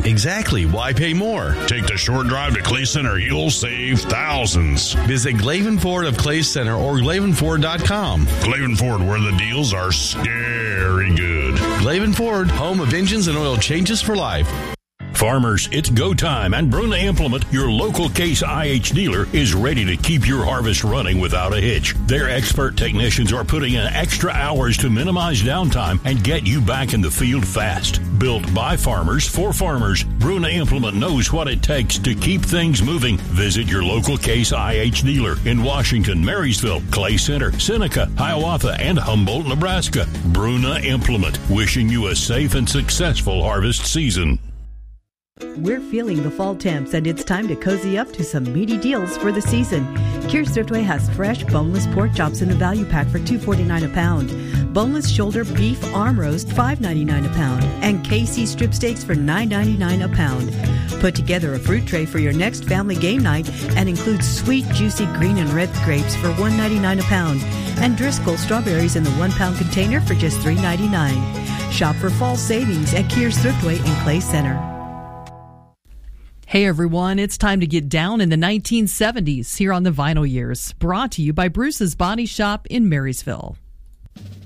Exactly. Why pay more? Take the short drive to Clay Center. You'll save thousands. Visit Glavin Ford of Clay Center or GlavinFord.com. Glavin Ford, where the deals are scary good. Glavin Ford, home of engines and oil changes for life. Farmers, it's go time, and Bruna Implement, your local Case IH dealer, is ready to keep your harvest running without a hitch. Their expert technicians are putting in extra hours to minimize downtime and get you back in the field fast. Built by farmers for farmers, Bruna Implement knows what it takes to keep things moving. Visit your local Case IH dealer in Washington, Marysville, Clay Center, Seneca, Hiawatha, and Humboldt, Nebraska. Bruna Implement, wishing you a safe and successful harvest season. We're feeling the fall temps, and it's time to cozy up to some meaty deals for the season. Kear's Thriftway has fresh, boneless pork chops in a value pack for $2.49 a pound. Boneless shoulder beef arm roast, $5.99 a pound. And KC strip steaks for $9.99 a pound. Put together a fruit tray for your next family game night and includes sweet, juicy green and red grapes for $1.99 a pound. And Driscoll strawberries in the 1 pound container for just $3.99. Shop for fall savings at Kear's Thriftway in Clay Center. Hey everyone, it's time to get down in the 1970s here on the Vinyl Years, brought to you by Bruce's Body Shop in Marysville.